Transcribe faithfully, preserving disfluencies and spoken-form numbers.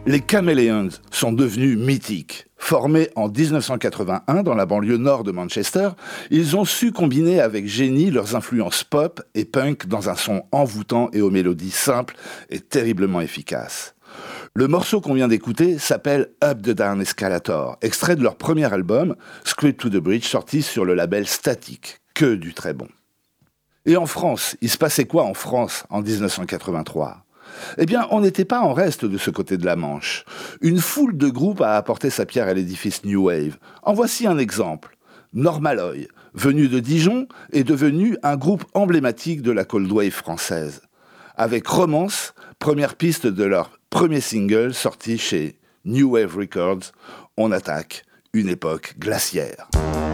Les Chameleons sont devenus mythiques. Formés en dix-neuf cent quatre-vingt-un dans la banlieue nord de Manchester, ils ont su combiner avec génie leurs influences pop et punk dans un son envoûtant et aux mélodies simples et terriblement efficaces. Le morceau qu'on vient d'écouter s'appelle Up the Down Escalator, extrait de leur premier album, Script to the Bridge, sorti sur le label Static. Que du très bon. Et en France, il se passait quoi en France en dix-neuf cent quatre-vingt-trois ? Eh bien, on n'était pas en reste de ce côté de la Manche. Une foule de groupes a apporté sa pierre à l'édifice New Wave. En voici un exemple. Normaloy, venu de Dijon, est devenu un groupe emblématique de la Cold Wave française. Avec Romance, première piste de leur premier single sorti chez New Wave Records, on attaque une époque glaciaire.